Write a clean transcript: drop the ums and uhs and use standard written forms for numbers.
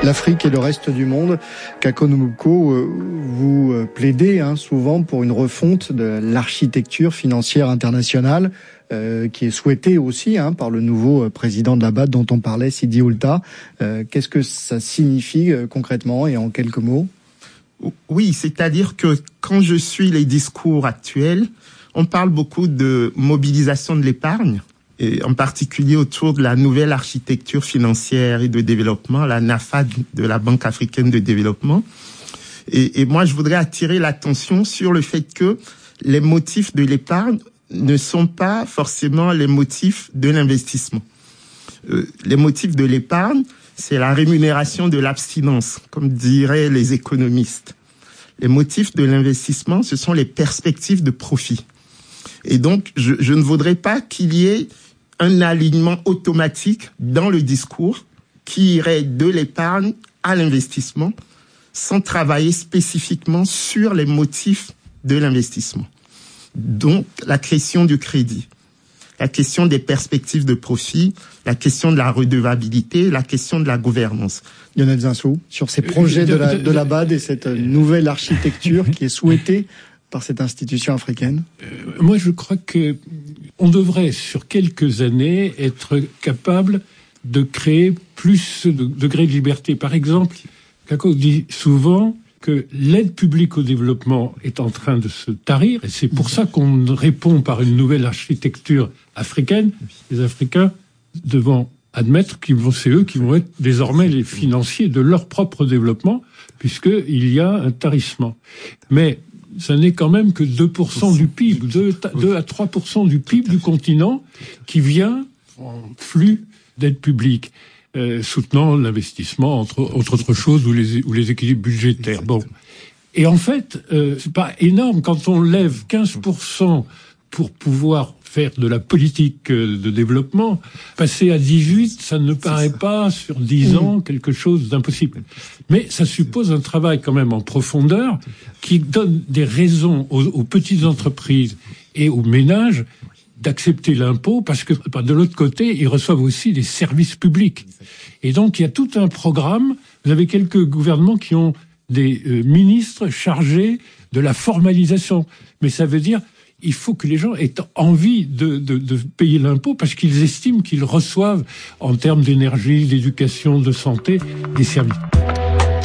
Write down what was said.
L'Afrique et le reste du monde, Kako Numubko, vous plaidez souvent pour une refonte de l'architecture financière internationale qui est souhaitée aussi par le nouveau président de la BAD dont on parlait, Sidi Oulta. Qu'est-ce que ça signifie concrètement et en quelques mots ? Oui, c'est-à-dire que quand je suis les discours actuels, on parle beaucoup de mobilisation de l'épargne, et en particulier autour de la nouvelle architecture financière et de développement, la NAFAD de la Banque africaine de développement. Et moi, je voudrais attirer l'attention sur le fait que les motifs de l'épargne ne sont pas forcément les motifs de l'investissement. Les motifs de l'épargne, c'est la rémunération de l'abstinence, comme diraient les économistes. Les motifs de l'investissement, ce sont les perspectives de profit. Et donc, je ne voudrais pas qu'il y ait un alignement automatique dans le discours qui irait de l'épargne à l'investissement sans travailler spécifiquement sur les motifs de l'investissement. Donc, la question du crédit, la question des perspectives de profit, la question de la redevabilité, la question de la gouvernance. Lionel Zinsou, sur ces projets de la BAD et cette nouvelle architecture qui est souhaitée par cette institution africaine. Moi, je crois que on devrait, sur quelques années, être capable de créer plus de degrés de liberté. Par exemple, Kako dit souvent que l'aide publique au développement est en train de se tarir, et c'est pour ça qu'on répond par une nouvelle architecture africaine. Les Africains devant admettre c'est eux qui vont être désormais les financiers de leur propre développement, puisqu'il y a un tarissement. Mais ça n'est quand même que 2% du PIB, 2 à 3% du PIB du continent qui vient en flux d'aide publique, soutenant l'investissement, entre autres choses, ou les équilibres budgétaires. Bon. Et en fait, c'est pas énorme quand on lève 15% pour pouvoir faire de la politique de développement. Passer à 18, ça ne paraît pas sur 10 ans quelque chose d'impossible. Mais ça suppose un travail quand même en profondeur qui donne des raisons aux petites entreprises et aux ménages d'accepter l'impôt parce que de l'autre côté, ils reçoivent aussi des services publics. Et donc, il y a tout un programme. Vous avez quelques gouvernements qui ont des ministres chargés de la formalisation. Mais ça veut dire il faut que les gens aient envie de payer l'impôt parce qu'ils estiment qu'ils reçoivent, en termes d'énergie, d'éducation, de santé, des services.